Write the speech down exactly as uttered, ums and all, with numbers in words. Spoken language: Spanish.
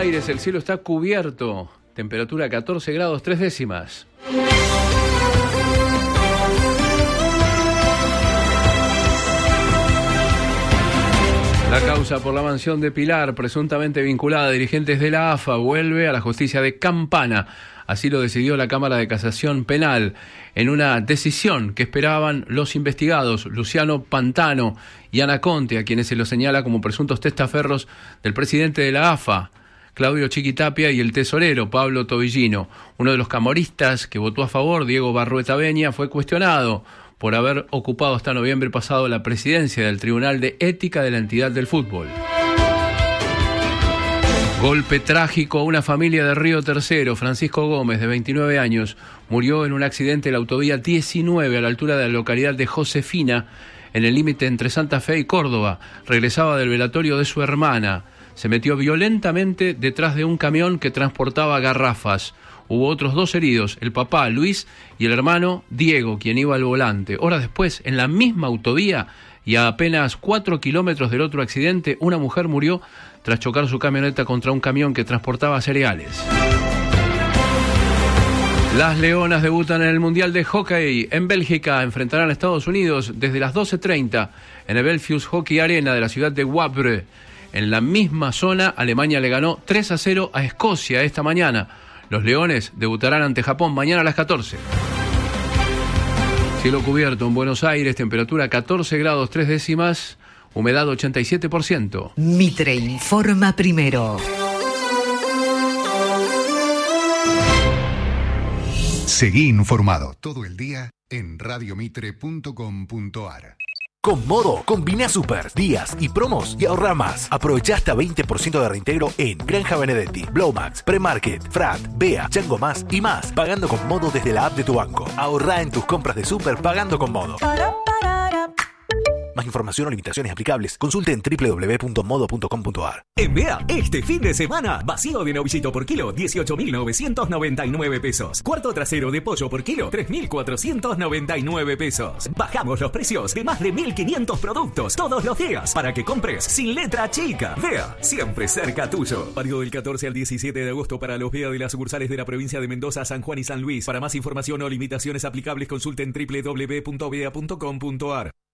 Aires el cielo está cubierto, temperatura catorce grados tres décimas. La causa por la mansión de Pilar, presuntamente vinculada a dirigentes de la A F A, vuelve a la justicia de Campana. Así lo decidió la Cámara de Casación Penal, en una decisión que esperaban los investigados Luciano Pantano y Ana Conte, a quienes se los señala como presuntos testaferros del presidente de la A F A, Claudio Chiquitapia, y el tesorero Pablo Tobillino. Uno de los camoristas que votó a favor, Diego Barrueta Beña, fue cuestionado por haber ocupado hasta noviembre pasado la presidencia del Tribunal de Ética de la entidad del fútbol. Golpe trágico a una familia de Río Tercero. Francisco Gómez, de veintinueve años, murió en un accidente en la autovía diecinueve a la altura de la localidad de Josefina, en el límite entre Santa Fe y Córdoba. Regresaba del velatorio de su hermana. Se metió violentamente detrás de un camión que transportaba garrafas. Hubo otros dos heridos, el papá Luis y el hermano Diego, quien iba al volante. Horas después, en la misma autovía y a apenas cuatro kilómetros del otro accidente, una mujer murió tras chocar su camioneta contra un camión que transportaba cereales. Las Leonas debutan en el Mundial de Hockey en Bélgica. Enfrentarán a Estados Unidos desde las doce treinta en el Belfius Hockey Arena de la ciudad de Wavre. En la misma zona, Alemania le ganó tres a cero a Escocia esta mañana. Los Leones debutarán ante Japón mañana a las catorce. Cielo cubierto en Buenos Aires, temperatura catorce grados tres décimas, humedad ochenta y siete por ciento. Mitre informa primero. Seguí informado todo el día en radio mitre punto com punto ar. Con Modo, combina super, días y promos y ahorra más. Aprovecha hasta veinte por ciento de reintegro en Granja Benedetti, Blowmax, Premarket, Frat, Bea, Chango Más y más, pagando con Modo desde la app de tu banco. Ahorra en tus compras de super pagando con Modo. Más información o limitaciones aplicables, consulte en doble u doble u doble u punto modo punto com punto ar. En Bea, este fin de semana, vacío de novillito por kilo, dieciocho mil novecientos noventa y nueve pesos. Cuarto trasero de pollo por kilo, tres mil cuatrocientos noventa y nueve pesos. Bajamos los precios de más de mil quinientos productos todos los días para que compres sin letra chica. Bea, siempre cerca tuyo. Válido del catorce al diecisiete de agosto para los Bea de las sucursales de la provincia de Mendoza, San Juan y San Luis. Para más información o limitaciones aplicables, consulte en doble u doble u doble u punto bea punto com punto ar.